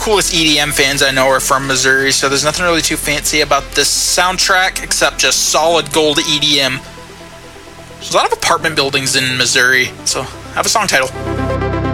coolest EDM fans I know are from Missouri, so there's nothing really too fancy about this soundtrack except just solid gold EDM. There's a lot of apartment buildings in Missouri, so I have a song title.